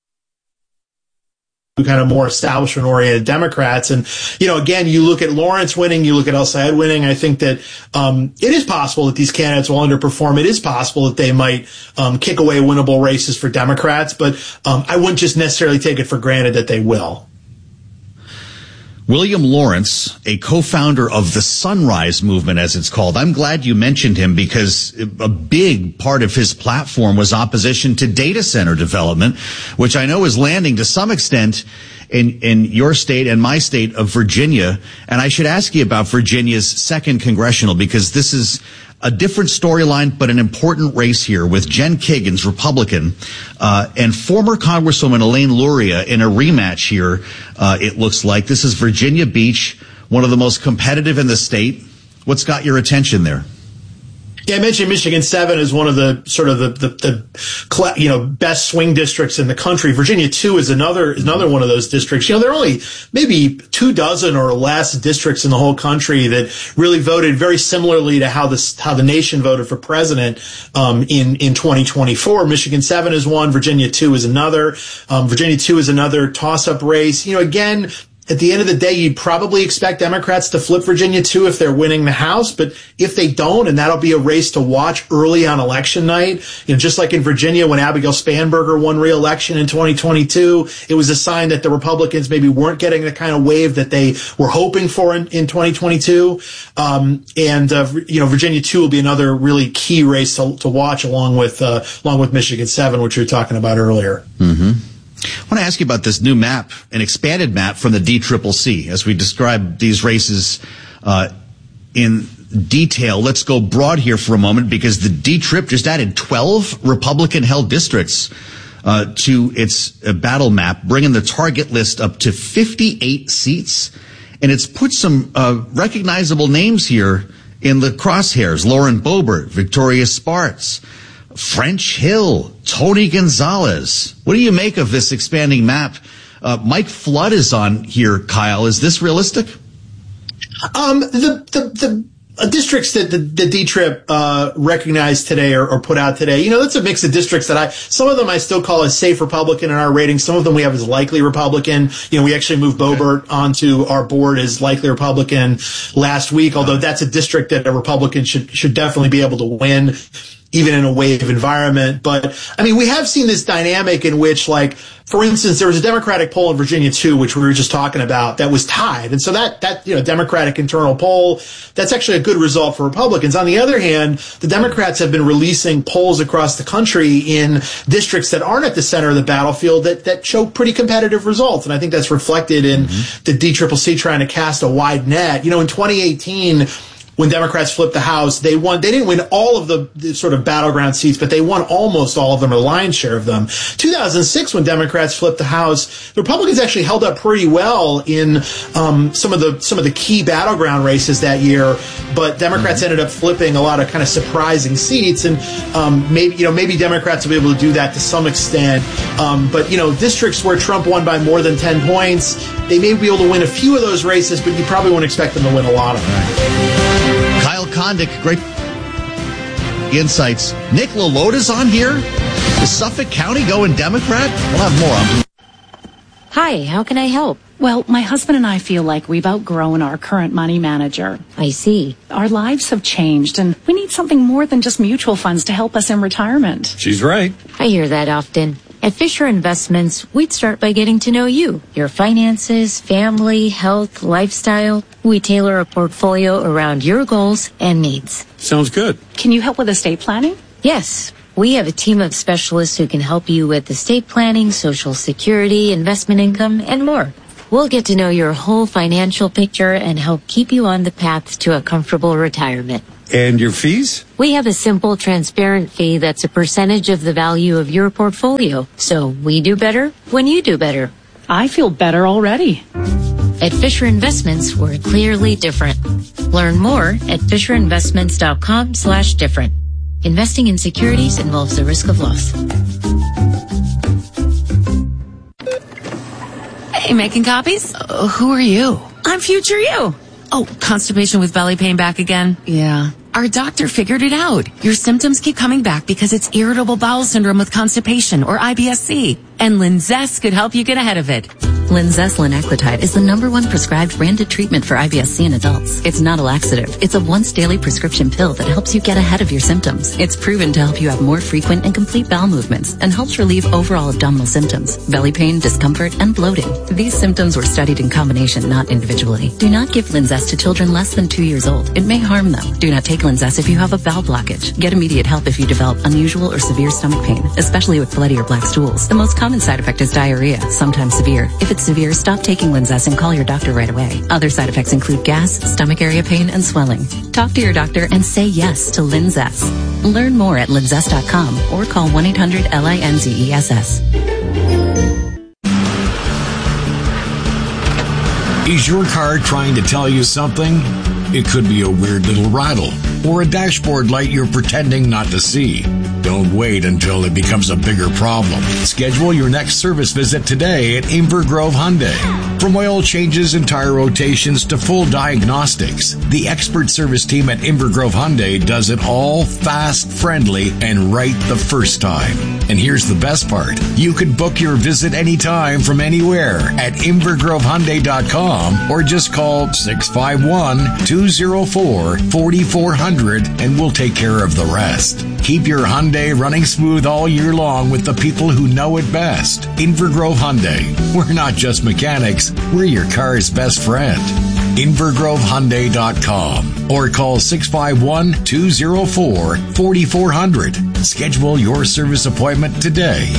[SPEAKER 6] kind of more establishment-oriented Democrats. And, again, you look at Lawrence winning, you look at El-Sayed winning, I think that it is possible that these candidates will underperform. It is possible that they might kick away winnable races for Democrats, but I wouldn't just necessarily take it for granted that they will.
[SPEAKER 16] William Lawrence, a co-founder of the Sunrise Movement, as it's called. I'm glad you mentioned him because a big part of his platform was opposition to data center development, which I know is landing to some extent in your state and my state of Virginia. And I should ask you about Virginia's 2nd congressional, because this is a different storyline, but an important race here with Jen Kiggans, Republican, and former Congresswoman Elaine Luria in a rematch here. It looks like this is Virginia Beach, one of the most competitive in the state. What's got your attention there?
[SPEAKER 6] Yeah, I mentioned Michigan 7 is one of the sort of the best swing districts in the country. Virginia 2 is another one of those districts. There are only maybe 24 or less districts in the whole country that really voted very similarly to how the nation voted for president in 2024. Michigan 7 is one, Virginia 2 is another. Virginia 2 is another toss-up race. Again, at the end of the day, you'd probably expect Democrats to flip Virginia 2 if they're winning the House. But if they don't, and that'll be a race to watch early on election night, just like in Virginia when Abigail Spanberger won re-election in 2022, it was a sign that the Republicans maybe weren't getting the kind of wave that they were hoping for in 2022. Virginia 2 will be another really key race to watch along with Michigan 7, which we were talking about earlier.
[SPEAKER 16] Mm-hmm. I want to ask you about this new map, an expanded map from the DCCC. As we describe these races in detail, let's go broad here for a moment, because the D-Trip just added 12 Republican-held districts to its battle map, bringing the target list up to 58 seats. And it's put some recognizable names here in the crosshairs. Lauren Boebert, Victoria Spartz, French Hill, Tony Gonzalez. What do you make of this expanding map? Mike Flood is on here, Kyle. Is this realistic?
[SPEAKER 6] The districts that the D-Trip recognized today or put out today, that's a mix of districts that some of them I still call as safe Republican in our rating. Some of them we have as likely Republican. We actually moved Boebert onto our board as likely Republican last week, although that's a district that a Republican should definitely be able to win, even in a wave environment. But, we have seen this dynamic in which, for instance, there was a Democratic poll in Virginia 2, which we were just talking about, that was tied. And so that Democratic internal poll, that's actually a good result for Republicans. On the other hand, the Democrats have been releasing polls across the country in districts that aren't at the center of the battlefield that show pretty competitive results. And I think that's reflected in the DCCC trying to cast a wide net. In 2018, when Democrats flipped the House, they didn't win all of the sort of battleground seats, but they won almost all of them, or the lion's share of them. 2006, when Democrats flipped the House, the Republicans actually held up pretty well in some of the key battleground races that year, but Democrats ended up flipping a lot of kind of surprising seats, and maybe Democrats will be able to do that to some extent. But districts where Trump won by more than 10 points, they may be able to win a few of those races, but you probably won't expect them to win a lot of them.
[SPEAKER 16] Kyle Kondik, great insights. Nick LaLota's on here. Is Suffolk County going Democrat? We'll have more on.
[SPEAKER 7] Hi, how can I help? Well, my husband and I feel like we've outgrown our current money manager. I see. Our lives have changed, and we need something more than just mutual funds to help us in retirement.
[SPEAKER 17] She's right.
[SPEAKER 7] I hear that often.
[SPEAKER 8] At Fisher Investments, we'd start by getting to know you, your finances, family, health, lifestyle. We tailor a portfolio around your goals and needs.
[SPEAKER 17] Sounds good.
[SPEAKER 7] Can you help with estate planning?
[SPEAKER 8] Yes. We have a team of specialists who can help you with estate planning, Social Security, investment income, and more. We'll get to know your whole financial picture and help keep you on the path to a comfortable retirement.
[SPEAKER 17] And your fees?
[SPEAKER 8] We have a simple, transparent fee that's a percentage of the value of your portfolio. So we do better when you do better.
[SPEAKER 7] I feel better already.
[SPEAKER 8] At Fisher Investments, we're clearly different. Learn more at FisherInvestments.com/different. Investing in securities involves the risk of loss.
[SPEAKER 9] Hey, making copies? Who are you? I'm future you. Oh, constipation with belly pain back again? Yeah. Our doctor figured it out. Your symptoms keep coming back because it's irritable bowel syndrome with constipation, or IBS-C. And Linzess could help you get ahead of it.
[SPEAKER 10] Linzess linaclotide is the #1 prescribed branded treatment for IBS-C in adults. It's not a laxative. It's a once daily prescription pill that helps you get ahead of your symptoms. It's proven to help you have more frequent and complete bowel movements and helps relieve overall abdominal symptoms, belly pain, discomfort, and bloating. These symptoms were studied in combination, not individually. Do not give Linzess to children less than 2 years old. It may harm them. Do not take Linzess if you have a bowel blockage. Get immediate help if you develop unusual or severe stomach pain, especially with bloody or black stools. The most common side effect is diarrhea, sometimes severe. If it's severe, stop taking Linzess and call your doctor right away. Other side effects include gas, stomach area pain, and swelling. Talk to your doctor and say yes to Linzess. Learn more at linzess.com or call 1-800-LINZESS.
[SPEAKER 12] Is your car trying to tell you something? It could be a weird little rattle or a dashboard light you're pretending not to see. Don't wait until it becomes a bigger problem. Schedule your next service visit today at Inver Grove Hyundai. From oil changes and tire rotations to full diagnostics, the expert service team at Inver Grove Hyundai does it all fast, friendly, and right the first time. And here's the best part. You can book your visit anytime from anywhere at InverGroveHyundai.com or just call 651-204-4400 and we'll take care of the rest. Keep your Hyundai running smooth all year long with the people who know it best. Inver Grove Hyundai. We're not just mechanics, we're your car's best friend. InverGroveHyundai.com or call 651-204-4400. Schedule your service appointment today.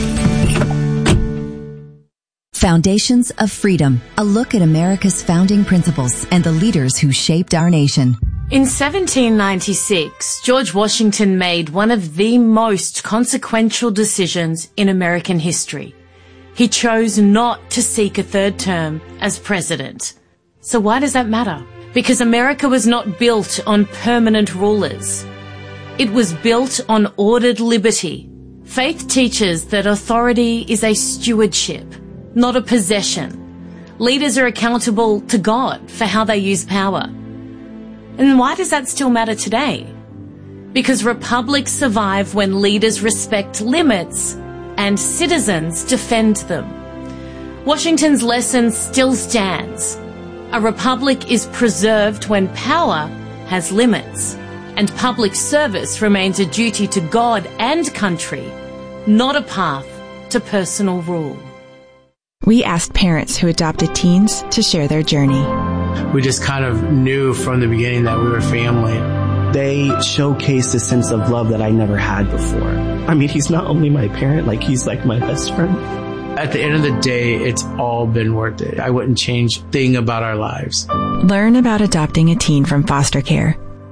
[SPEAKER 13] Foundations of Freedom, a look at America's founding principles and the leaders who shaped our nation.
[SPEAKER 32] In 1796, George Washington made one of the most consequential decisions in American history. He chose not to seek a third term as president. So why does that matter? Because America was not built on permanent rulers. It was built on ordered liberty. Faith teaches that authority is a stewardship, not a possession. Leaders are accountable to God for how they use power. And why does that still matter today? Because republics survive when leaders respect limits and citizens defend them. Washington's lesson still stands. A republic is preserved when power has limits, and public service remains a duty to God and country, not a path to personal rule.
[SPEAKER 14] We asked parents who adopted teens to share their journey.
[SPEAKER 18] We just kind of knew from the beginning that we were family.
[SPEAKER 19] They showcased a sense of love that I never had before. I mean, he's not only my parent, he's like my best friend.
[SPEAKER 18] At the end of the day, it's all been worth it. I wouldn't change a thing about our lives.
[SPEAKER 14] Learn about adopting a teen from foster care.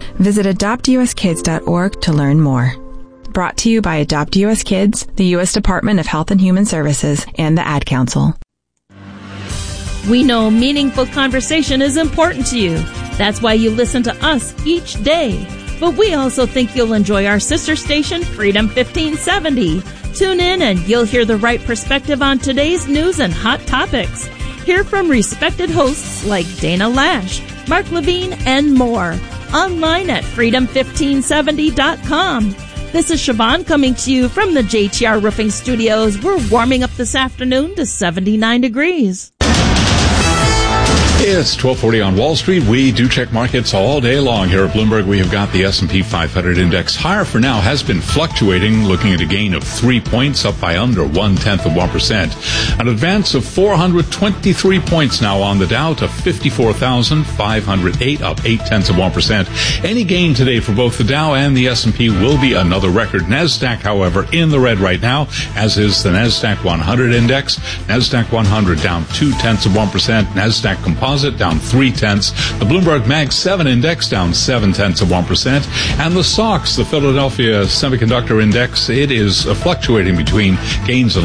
[SPEAKER 14] Visit adoptuskids.org to learn more. Brought to you by Adopt U.S. Kids, the U.S. Department of Health and Human Services, and the Ad Council.
[SPEAKER 32] We know meaningful conversation is important to you. That's why you listen to us each day. But we also think you'll enjoy our sister station, Freedom 1570. Tune in and you'll hear the right perspective on today's news and hot topics. Hear from respected hosts like Dana Lash, Mark Levine, and more. Online at freedom1570.com. This is Siobhan coming to you from the JTR Roofing Studios. We're warming up this afternoon to 79 degrees.
[SPEAKER 17] It's 12:40 on Wall Street. We do check markets all day long here at Bloomberg. We have got the S&P 500 index higher for now, has been fluctuating, looking at a gain of 3 points, up by under 0.1%. An advance of 423 points now on the Dow to 54,508, up 0.8%. Any gain today for both the Dow and the S&P will be another record. NASDAQ, however, in the red right now, as is the NASDAQ 100 index. NASDAQ 100 down 0.2%. NASDAQ Composite down 0.3. The Bloomberg Mag 7 index down 0.7%. And the SOX, the Philadelphia Semiconductor Index, it is fluctuating between gains of